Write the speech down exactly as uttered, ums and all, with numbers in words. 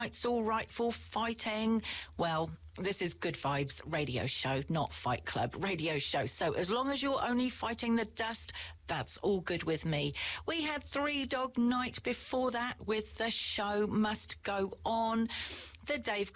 It's all right for fighting. Well, this is Good Vibes radio show, not Fight Club radio show. So as long as you're only fighting the dust, that's all good with me. We had Three Dog Night before that with The Show Must Go On. The Dave